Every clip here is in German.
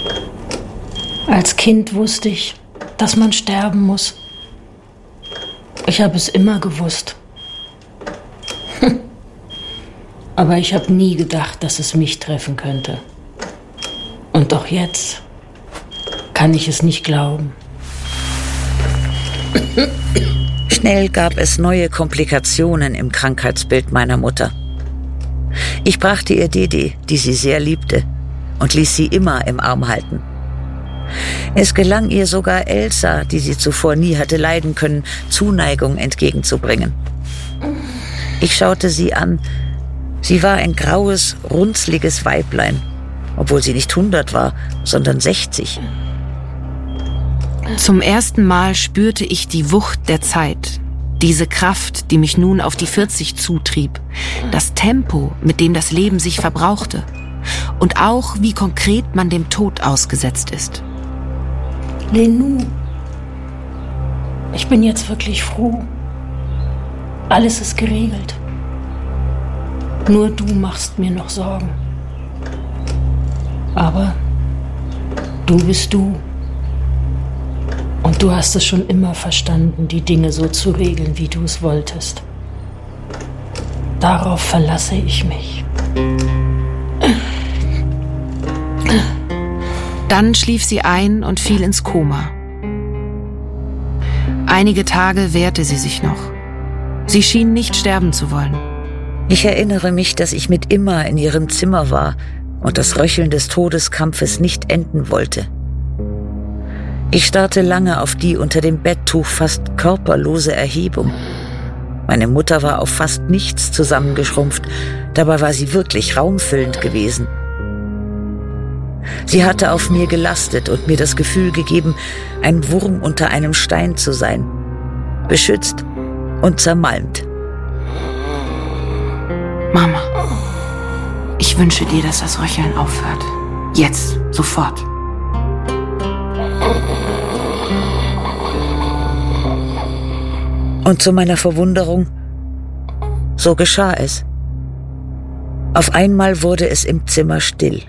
Als Kind wusste ich, dass man sterben muss. Ich habe es immer gewusst. Aber ich habe nie gedacht, dass es mich treffen könnte. Und doch jetzt kann ich es nicht glauben. Schnell gab es neue Komplikationen im Krankheitsbild meiner Mutter. Ich brachte ihr Dede, die sie sehr liebte, und ließ sie immer im Arm halten. Es gelang ihr sogar Elsa, die sie zuvor nie hatte leiden können, Zuneigung entgegenzubringen. Ich schaute sie an. Sie war ein graues, runzliges Weiblein, obwohl sie nicht 100 war, sondern 60. Zum ersten Mal spürte ich die Wucht der Zeit, diese Kraft, die mich nun auf die 40 zutrieb, das Tempo, mit dem das Leben sich verbrauchte und auch, wie konkret man dem Tod ausgesetzt ist. Lenou, ich bin jetzt wirklich froh. Alles ist geregelt. Nur du machst mir noch Sorgen. Aber du bist du. Und du hast es schon immer verstanden, die Dinge so zu regeln, wie du es wolltest. Darauf verlasse ich mich. Dann schlief sie ein und fiel ins Koma. Einige Tage wehrte sie sich noch. Sie schien nicht sterben zu wollen. Ich erinnere mich, dass ich mit Imma in ihrem Zimmer war und das Röcheln des Todeskampfes nicht enden wollte. Ich starrte lange auf die unter dem Betttuch fast körperlose Erhebung. Meine Mutter war auf fast nichts zusammengeschrumpft, dabei war sie wirklich raumfüllend gewesen. Sie hatte auf mir gelastet und mir das Gefühl gegeben, ein Wurm unter einem Stein zu sein, beschützt und zermalmt. Mama, ich wünsche dir, dass das Röcheln aufhört. Jetzt, sofort. Und zu meiner Verwunderung, so geschah es. Auf einmal wurde es im Zimmer still.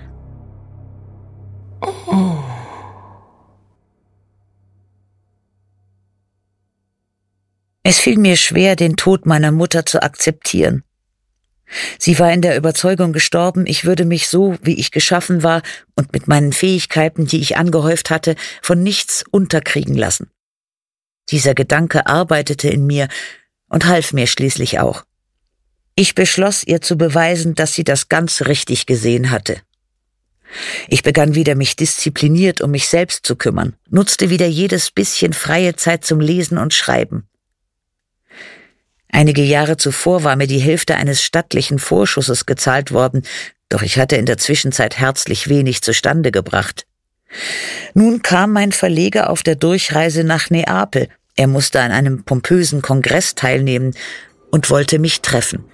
Es fiel mir schwer, den Tod meiner Mutter zu akzeptieren. Sie war in der Überzeugung gestorben, ich würde mich so, wie ich geschaffen war und mit meinen Fähigkeiten, die ich angehäuft hatte, von nichts unterkriegen lassen. Dieser Gedanke arbeitete in mir und half mir schließlich auch. Ich beschloss, ihr zu beweisen, dass sie das ganz richtig gesehen hatte. Ich begann wieder, mich diszipliniert um mich selbst zu kümmern, nutzte wieder jedes bisschen freie Zeit zum Lesen und Schreiben. Einige Jahre zuvor war mir die Hälfte eines stattlichen Vorschusses gezahlt worden, doch ich hatte in der Zwischenzeit herzlich wenig zustande gebracht. Nun kam mein Verleger auf der Durchreise nach Neapel. Er musste an einem pompösen Kongress teilnehmen und wollte mich treffen.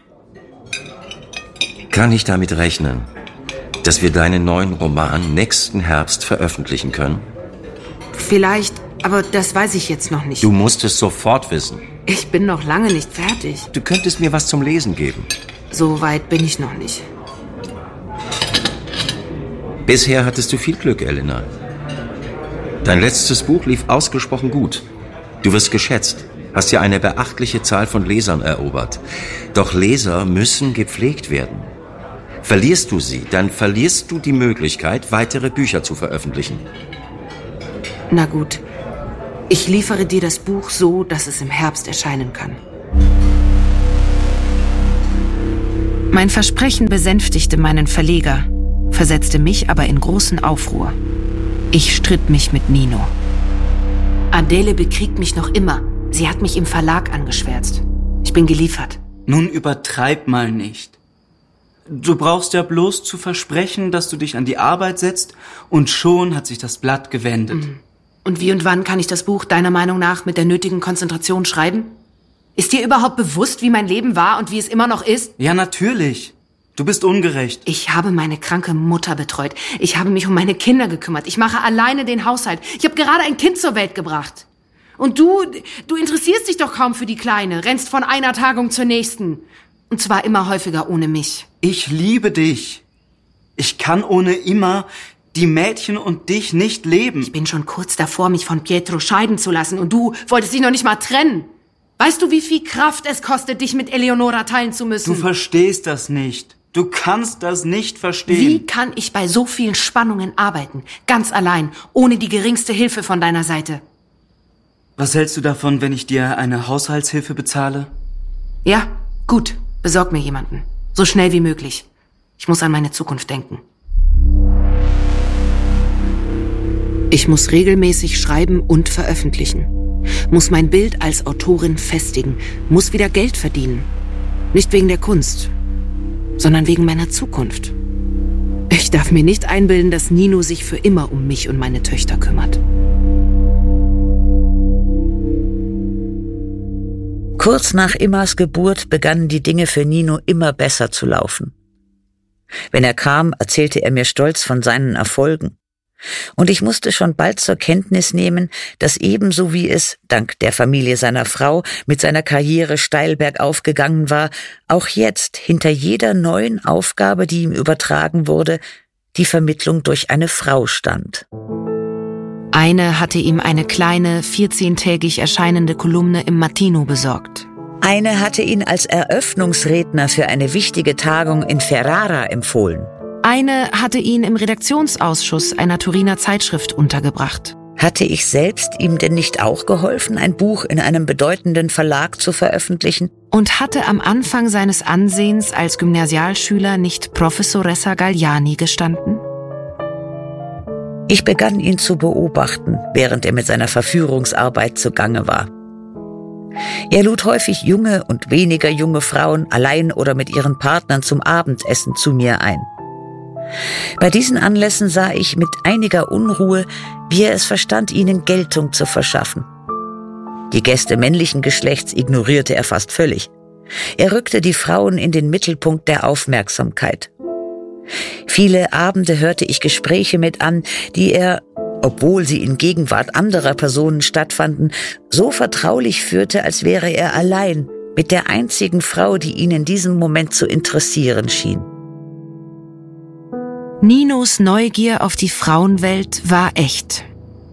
Kann ich damit rechnen, dass wir deinen neuen Roman nächsten Herbst veröffentlichen können? Vielleicht, aber das weiß ich jetzt noch nicht. Du musst es sofort wissen. Ich bin noch lange nicht fertig. Du könntest mir was zum Lesen geben. So weit bin ich noch nicht. Bisher hattest du viel Glück, Elena. Dein letztes Buch lief ausgesprochen gut. Du wirst geschätzt, hast ja eine beachtliche Zahl von Lesern erobert. Doch Leser müssen gepflegt werden. Verlierst du sie, dann verlierst du die Möglichkeit, weitere Bücher zu veröffentlichen. Na gut. Ich liefere dir das Buch so, dass es im Herbst erscheinen kann. Mein Versprechen besänftigte meinen Verleger, versetzte mich aber in großen Aufruhr. Ich stritt mich mit Nino. Adele bekriegt mich noch immer. Sie hat mich im Verlag angeschwärzt. Ich bin geliefert. Nun übertreib mal nicht. Du brauchst ja bloß zu versprechen, dass du dich an die Arbeit setzt und schon hat sich das Blatt gewendet. Und wie und wann kann ich das Buch deiner Meinung nach mit der nötigen Konzentration schreiben? Ist dir überhaupt bewusst, wie mein Leben war und wie es immer noch ist? Ja, natürlich. Du bist ungerecht. Ich habe meine kranke Mutter betreut. Ich habe mich um meine Kinder gekümmert. Ich mache alleine den Haushalt. Ich habe gerade ein Kind zur Welt gebracht. Und du interessierst dich doch kaum für die Kleine, rennst von einer Tagung zur nächsten. Und zwar immer häufiger ohne mich. Ich liebe dich. Ich kann ohne Imma die Mädchen und dich nicht leben. Ich bin schon kurz davor, mich von Pietro scheiden zu lassen und du wolltest dich noch nicht mal trennen. Weißt du, wie viel Kraft es kostet, dich mit Eleonora teilen zu müssen? Du verstehst das nicht. Du kannst das nicht verstehen. Wie kann ich bei so vielen Spannungen arbeiten? Ganz allein, ohne die geringste Hilfe von deiner Seite. Was hältst du davon, wenn ich dir eine Haushaltshilfe bezahle? Ja, gut. Besorg mir jemanden. So schnell wie möglich. Ich muss an meine Zukunft denken. Ich muss regelmäßig schreiben und veröffentlichen. Muss mein Bild als Autorin festigen. Muss wieder Geld verdienen. Nicht wegen der Kunst, sondern wegen meiner Zukunft. Ich darf mir nicht einbilden, dass Nino sich für immer um mich und meine Töchter kümmert. Kurz nach Immas Geburt begannen die Dinge für Nino immer besser zu laufen. Wenn er kam, erzählte er mir stolz von seinen Erfolgen. Und ich musste schon bald zur Kenntnis nehmen, dass ebenso wie es, dank der Familie seiner Frau, mit seiner Karriere steil bergauf gegangen war, auch jetzt hinter jeder neuen Aufgabe, die ihm übertragen wurde, die Vermittlung durch eine Frau stand. Eine hatte ihm eine kleine, 14-tägig erscheinende Kolumne im Mattino besorgt. Eine hatte ihn als Eröffnungsredner für eine wichtige Tagung in Ferrara empfohlen. Eine hatte ihn im Redaktionsausschuss einer Turiner Zeitschrift untergebracht. Hatte ich selbst ihm denn nicht auch geholfen, ein Buch in einem bedeutenden Verlag zu veröffentlichen? Und hatte am Anfang seines Ansehens als Gymnasialschüler nicht Professoressa Galliani gestanden? Ich begann ihn zu beobachten, während er mit seiner Verführungsarbeit zugange war. Er lud häufig junge und weniger junge Frauen allein oder mit ihren Partnern zum Abendessen zu mir ein. Bei diesen Anlässen sah ich mit einiger Unruhe, wie er es verstand, ihnen Geltung zu verschaffen. Die Gäste männlichen Geschlechts ignorierte er fast völlig. Er rückte die Frauen in den Mittelpunkt der Aufmerksamkeit. Viele Abende hörte ich Gespräche mit an, die er, obwohl sie in Gegenwart anderer Personen stattfanden, so vertraulich führte, als wäre er allein mit der einzigen Frau, die ihn in diesem Moment zu interessieren schien. Ninos Neugier auf die Frauenwelt war echt.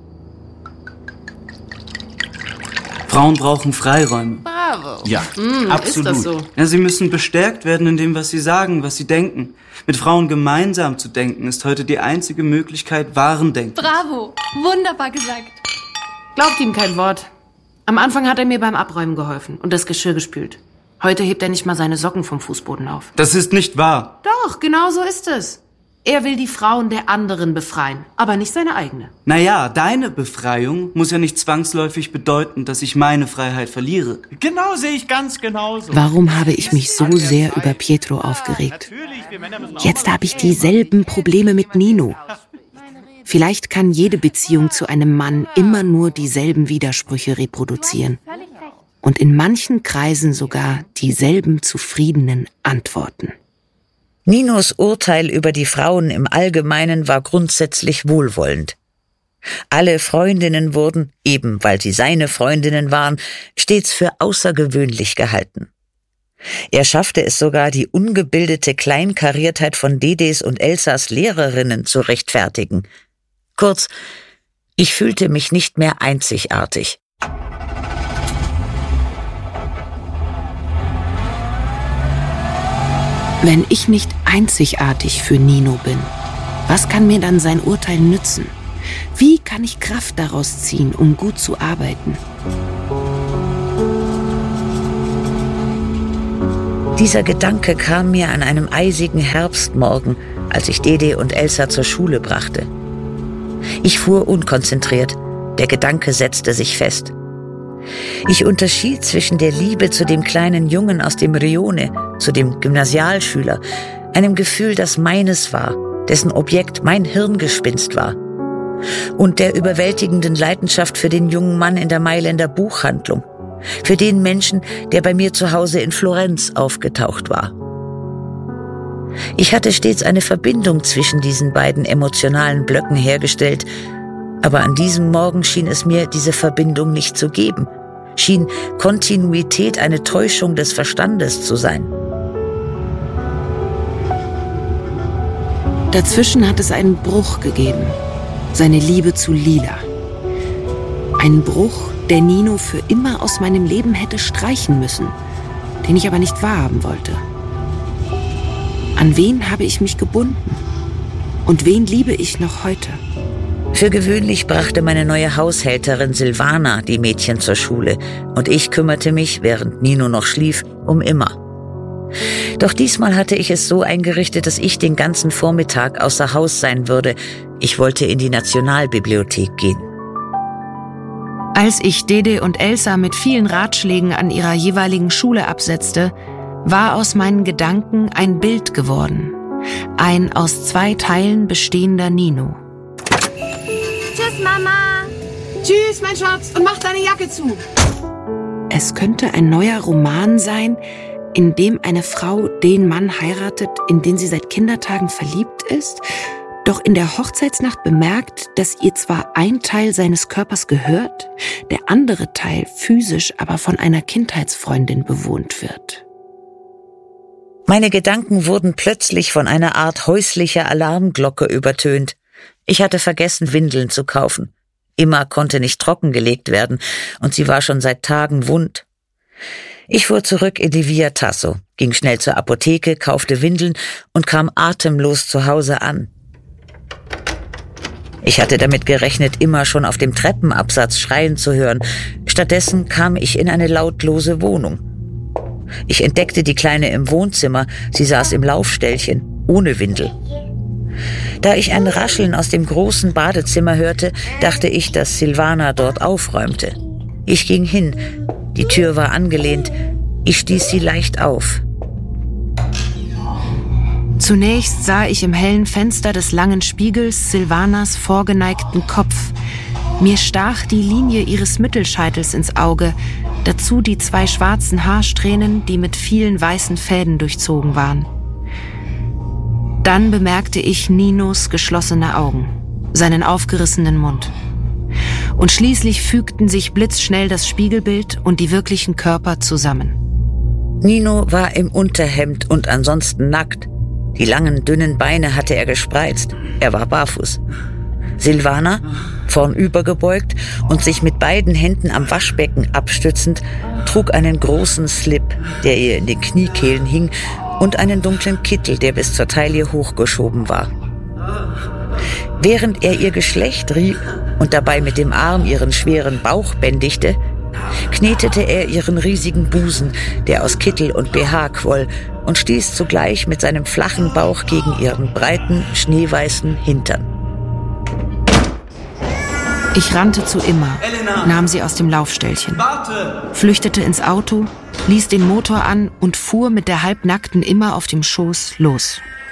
Frauen brauchen Freiräume. Bravo. Ja, absolut. Ist das so? Ja, sie müssen bestärkt werden in dem, was sie sagen, was sie denken. Mit Frauen gemeinsam zu denken, ist heute die einzige Möglichkeit, wahren Denken. Bravo, wunderbar gesagt. Glaubt ihm kein Wort. Am Anfang hat er mir beim Abräumen geholfen und das Geschirr gespült. Heute hebt er nicht mal seine Socken vom Fußboden auf. Das ist nicht wahr. Doch, genau so ist es. Er will die Frauen der anderen befreien, aber nicht seine eigene. Naja, deine Befreiung muss ja nicht zwangsläufig bedeuten, dass ich meine Freiheit verliere. Genau, sehe ich ganz genauso. Warum habe ich mich so sehr über Pietro aufgeregt? Jetzt habe ich dieselben Probleme mit Nino. Vielleicht kann jede Beziehung zu einem Mann immer nur dieselben Widersprüche reproduzieren. Und in manchen Kreisen sogar dieselben zufriedenen Antworten. Ninos Urteil über die Frauen im Allgemeinen war grundsätzlich wohlwollend. Alle Freundinnen wurden, eben weil sie seine Freundinnen waren, stets für außergewöhnlich gehalten. Er schaffte es sogar, die ungebildete Kleinkariertheit von Dedes und Elsas Lehrerinnen zu rechtfertigen. Kurz, ich fühlte mich nicht mehr einzigartig. Wenn ich nicht einzigartig für Nino bin, was kann mir dann sein Urteil nützen? Wie kann ich Kraft daraus ziehen, um gut zu arbeiten? Dieser Gedanke kam mir an einem eisigen Herbstmorgen, als ich Dede und Elsa zur Schule brachte. Ich fuhr unkonzentriert, der Gedanke setzte sich fest. Ich unterschied zwischen der Liebe zu dem kleinen Jungen aus dem Rione, zu dem Gymnasialschüler, einem Gefühl, das meines war, dessen Objekt mein Hirngespinst war, und der überwältigenden Leidenschaft für den jungen Mann in der Mailänder Buchhandlung, für den Menschen, der bei mir zu Hause in Florenz aufgetaucht war. Ich hatte stets eine Verbindung zwischen diesen beiden emotionalen Blöcken hergestellt, aber an diesem Morgen schien es mir, diese Verbindung nicht zu geben, schien Kontinuität eine Täuschung des Verstandes zu sein. Dazwischen hat es einen Bruch gegeben. Seine Liebe zu Lila. Einen Bruch, der Nino für immer aus meinem Leben hätte streichen müssen, den ich aber nicht wahrhaben wollte. An wen habe ich mich gebunden? Und wen liebe ich noch heute? Für gewöhnlich brachte meine neue Haushälterin Silvana die Mädchen zur Schule und ich kümmerte mich, während Nino noch schlief, um Immer. Doch diesmal hatte ich es so eingerichtet, dass ich den ganzen Vormittag außer Haus sein würde. Ich wollte in die Nationalbibliothek gehen. Als ich Dede und Elsa mit vielen Ratschlägen an ihrer jeweiligen Schule absetzte, war aus meinen Gedanken ein Bild geworden. Ein aus 2 Teilen bestehender Nino. Tschüss, Mama. Tschüss, mein Schatz, und mach deine Jacke zu. Es könnte ein neuer Roman sein, in dem eine Frau den Mann heiratet, in den sie seit Kindertagen verliebt ist, doch in der Hochzeitsnacht bemerkt, dass ihr zwar ein Teil seines Körpers gehört, der andere Teil physisch aber von einer Kindheitsfreundin bewohnt wird. Meine Gedanken wurden plötzlich von einer Art häuslicher Alarmglocke übertönt. Ich hatte vergessen, Windeln zu kaufen. Immer konnte nicht trockengelegt werden und sie war schon seit Tagen wund. Ich fuhr zurück in die Via Tasso, ging schnell zur Apotheke, kaufte Windeln und kam atemlos zu Hause an. Ich hatte damit gerechnet, Immer schon auf dem Treppenabsatz schreien zu hören. Stattdessen kam ich in eine lautlose Wohnung. Ich entdeckte die Kleine im Wohnzimmer. Sie saß im Laufställchen, ohne Windel. Da ich ein Rascheln aus dem großen Badezimmer hörte, dachte ich, dass Silvana dort aufräumte. Ich ging hin. Die Tür war angelehnt. Ich stieß sie leicht auf. Zunächst sah ich im hellen Fenster des langen Spiegels Silvanas vorgeneigten Kopf. Mir stach die Linie ihres Mittelscheitels ins Auge, dazu die 2 schwarzen Haarsträhnen, die mit vielen weißen Fäden durchzogen waren. Dann bemerkte ich Ninos geschlossene Augen, seinen aufgerissenen Mund. Und schließlich fügten sich blitzschnell das Spiegelbild und die wirklichen Körper zusammen. Nino war im Unterhemd und ansonsten nackt. Die langen, dünnen Beine hatte er gespreizt. Er war barfuß. Silvana, vornübergebeugt und sich mit beiden Händen am Waschbecken abstützend, trug einen großen Slip, der ihr in den Kniekehlen hing, und einen dunklen Kittel, der bis zur Taille hochgeschoben war. Während er ihr Geschlecht rieb und dabei mit dem Arm ihren schweren Bauch bändigte, knetete er ihren riesigen Busen, der aus Kittel und BH quoll, und stieß zugleich mit seinem flachen Bauch gegen ihren breiten, schneeweißen Hintern. Ich rannte zu Immer, nahm sie aus dem Laufställchen, flüchtete ins Auto, ließ den Motor an und fuhr mit der halbnackten Immer auf dem Schoß los.